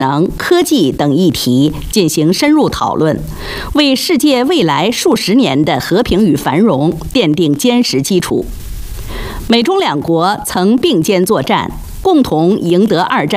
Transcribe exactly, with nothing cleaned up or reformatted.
能、科技等议题进行深入讨论，为世界未来数十年的和平与繁荣奠定坚实基础。美中两国曾并肩作战，共同赢得二战